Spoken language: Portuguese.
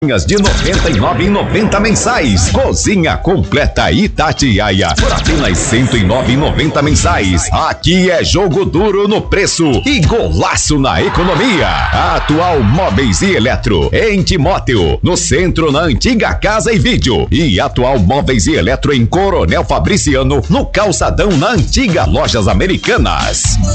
de 99,90 mensais. Cozinha completa Itatiaia por apenas 109,90 mensais. Aqui é jogo duro no preço e golaço na economia. Atual Móveis e Eletro em Timóteo, no centro, na antiga Casa e Vídeo, e Atual Móveis e Eletro em Coronel Fabriciano, no calçadão, na antiga Lojas Americanas.